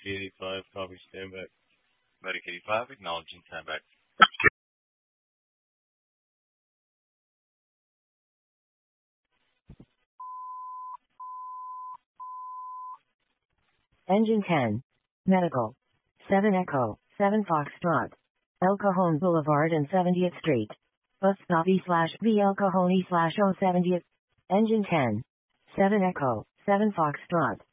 Medic 85, copy, stand back. Medic 85, acknowledging stand back. Engine 10. Medical. 7 Echo, 7 Foxtrot. El Cajon Boulevard and 70th Street. Bus stop E/V El Cajon E/070th. Engine 10. 7 Echo, 7 Foxtrot.